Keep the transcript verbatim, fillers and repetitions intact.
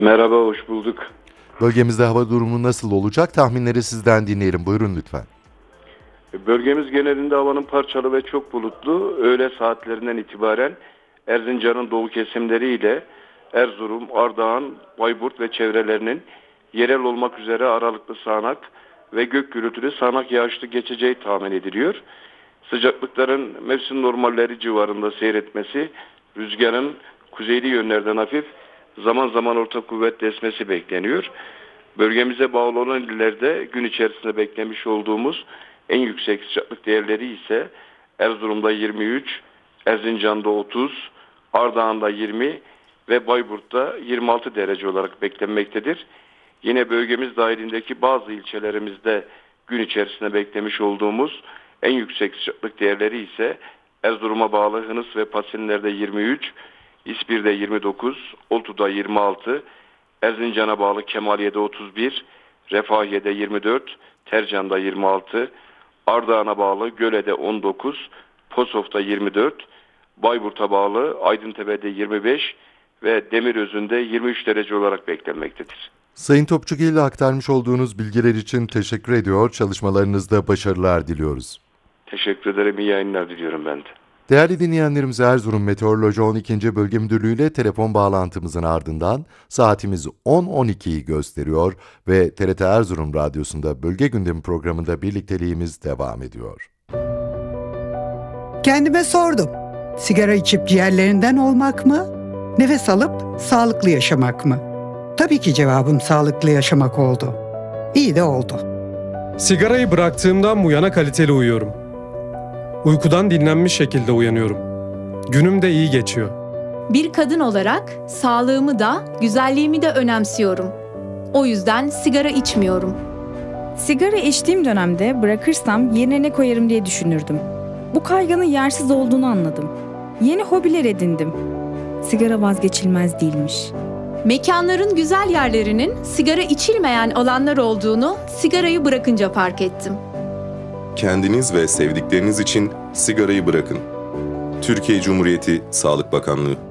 Merhaba, hoş bulduk. Bölgemizde hava durumu nasıl olacak? Tahminleri sizden dinleyelim. Buyurun lütfen. Bölgemiz genelinde havanın parçalı ve çok bulutlu. Öğle saatlerinden itibaren Erzincan'ın doğu kesimleri ile Erzurum, Ardahan, Bayburt ve çevrelerinin yerel olmak üzere aralıklı sağanak ve gök gürültülü sağanak yağışlı geçeceği tahmin ediliyor. Sıcaklıkların mevsim normalleri civarında seyretmesi, rüzgarın kuzeyli yönlerden hafif, zaman zaman orta kuvvetli esmesi bekleniyor. Bölgemize bağlı olan illerde gün içerisinde beklemiş olduğumuz en yüksek sıcaklık değerleri ise Erzurum'da yirmi üç, Erzincan'da otuz, Ardahan'da yirmi ve Bayburt'ta yirmi altı derece olarak beklenmektedir. Yine bölgemiz dahilindeki bazı ilçelerimizde gün içerisinde beklemiş olduğumuz en yüksek sıcaklık değerleri ise Erzurum'a bağlı Hınıs ve Pasinler'de yirmi üç, İspir'de yirmi dokuz, Oltu'da yirmi altı, Erzincan'a bağlı Kemaliye'de otuz bir, Refahiye'de yirmi dört, Tercan'da yirmi altı, Ardahan'a bağlı Göle'de on dokuz, Posof'ta yirmi dört, Bayburt'a bağlı Aydıntepe'de yirmi beş ve Demirözü'nde yirmi üç derece olarak beklenmektedir. Sayın Topçugil ile aktarmış olduğunuz bilgiler için teşekkür ediyor. Çalışmalarınızda başarılar diliyoruz. Teşekkür ederim. İyi yayınlar diliyorum ben de. Değerli dinleyenlerimiz, Erzurum Meteoroloji on ikinci. Bölge Müdürlüğü ile telefon bağlantımızın ardından saatimiz on on ikiyi gösteriyor ve T R T Erzurum Radyosu'nda Bölge Gündemi programında birlikteliğimiz devam ediyor. Kendime sordum. Sigara içip ciğerlerinden olmak mı? Nefes alıp sağlıklı yaşamak mı? Tabii ki cevabım sağlıklı yaşamak oldu. İyi de oldu. Sigarayı bıraktığımdan bu yana kaliteli uyuyorum. Uykudan dinlenmiş şekilde uyanıyorum. Günüm de iyi geçiyor. Bir kadın olarak sağlığımı da, güzelliğimi de önemsiyorum. O yüzden sigara içmiyorum. Sigara içtiğim dönemde bırakırsam yerine ne koyarım diye düşünürdüm. Bu kaygının yersiz olduğunu anladım. Yeni hobiler edindim. Sigara vazgeçilmez değilmiş. Mekanların güzel yerlerinin sigara içilmeyen alanlar olduğunu sigarayı bırakınca fark ettim. Kendiniz ve sevdikleriniz için sigarayı bırakın. Türkiye Cumhuriyeti Sağlık Bakanlığı.